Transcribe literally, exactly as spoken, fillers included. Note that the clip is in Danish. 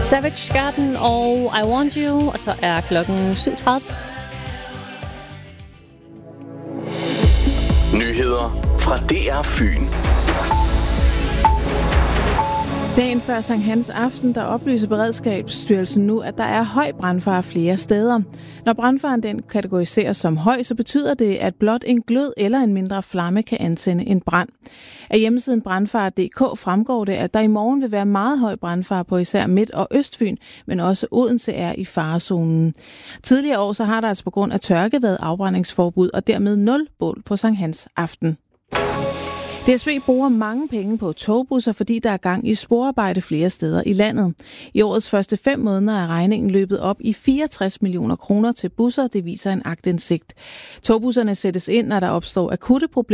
Savage Garden og I Want You, og så er klokken syv tredive. Nyheder fra D R Fyn. Dagen før Sankt Hans aften, der oplyser Beredskabsstyrelsen nu, at der er høj brandfare flere steder. Når brandfaren den kategoriseres som høj, så betyder det, at blot en glød eller en mindre flamme kan antænde en brand. Af hjemmesiden brandfare punktum d k fremgår det, at der i morgen vil være meget høj brandfare på især Midt- og Østfyn, men også Odense er i farezonen. Tidligere år så har der altså på grund af tørke været afbrændingsforbud og dermed nul bål på Sankt Hans aften. D S B bruger mange penge på togbusser, fordi der er gang i sporarbejde flere steder i landet. I årets første fem måneder er regningen løbet op i fireogtres millioner kroner til busser, det viser en aktindsigt. Togbusserne sættes ind, når der opstår akutte problemer